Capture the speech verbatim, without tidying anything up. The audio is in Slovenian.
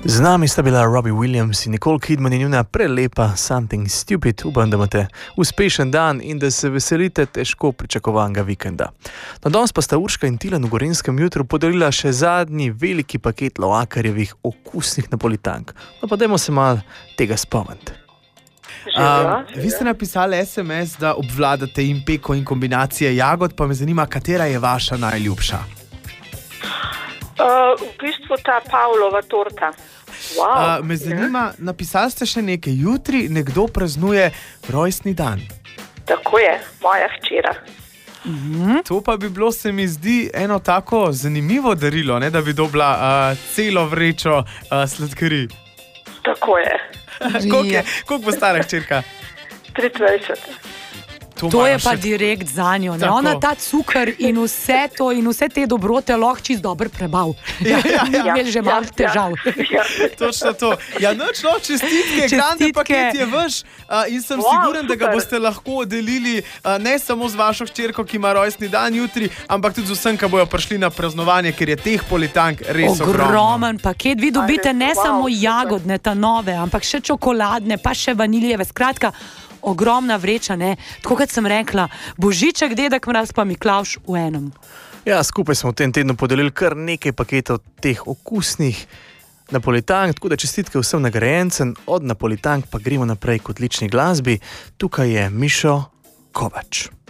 Z nami sta bila Robbie Williams in Nicole Kidman in njuna prelepa Something Stupid. Upam, da imate uspešen dan in da se veselite težko pričakovanega vikenda. No, danes pa sta Urška in Tilen v Gorenjskem jutru podarila še zadnji veliki paket Loakarjevih okusnih napolitank. No, pa dajmo se malo tega spomniti. Um, vi ste napisali es em es, da obvladate in peko in kombinacije jagod, pa me zanima, katera je vaša najljubša? Uh, v bistvu ta Pavlova torta. Wow. Uh, me zanima, napisali ste še nekaj. Jutri nekdo praznuje rojstni dan. Tako je, moja hčera. Mm-hmm. To pa bi bilo, se mi zdi, eno tako zanimivo darilo, ne? Da bi dobila uh, celo vrečo uh, sladkarij. Tako je. Koliko je, koliko bo stara hčerka? triindvajset. To, to je pa še... direkt za njo. Ona ta cukor in vse to in vse te dobrote lahko čist dobro prebav. Ja, ja, ja. Imel že malo ja, težav. Ja. Točno to. Ja, noč, no, čestitke, grande paket je vaš uh, in sem wow, siguren, super. Da ga boste lahko delili uh, ne samo z vašo hčerko, ki ima rojstni dan jutri, ampak tudi z vsem, ki bojo prišli na praznovanje, ker je teh politank res ogromno. Ogromen paket. Vi dobite ne wow, samo jagodne, ta nove, ampak še čokoladne, pa še vaniljeve. Skratka, ogromna vreča, ne? Tako kot sem rekla, Božiček, Dedek Mraz pa Miklavž v enem. Ja, skupaj smo v tem tednu podelili kar nekaj paketov teh okusnih napolitank, tako da čestitke vsem nagrajencem. Od napolitank pa gremo naprej k odlični glasbi. Tukaj je Mišo Kovač.